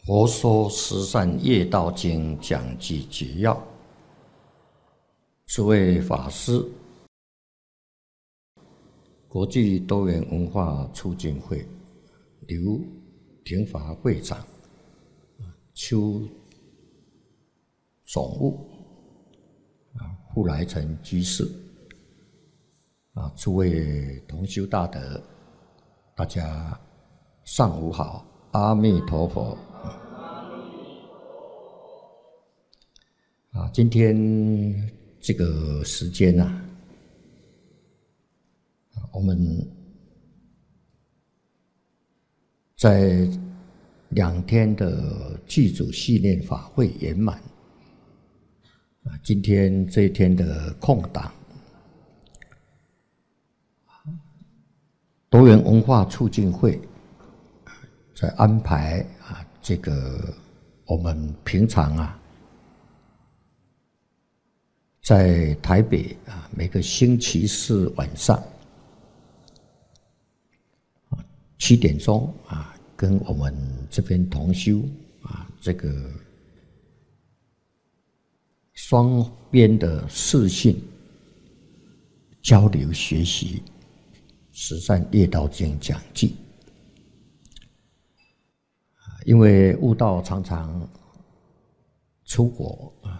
佛说十善业道经讲记解要，诸位法师，国际多元文化促进会刘廷华会长、邱总务、傅来成居士，诸位同修大德，大家上午好，阿弥陀佛。今天这个时间我们在2天的祭祖系列法会圆满。今天这一天的空档，多元文化促进会在安排这个我们平常在台北每个星期四晚上7点钟跟我们这边同修这个双边的视讯交流学习十善业道经讲记。因为悟道常常出国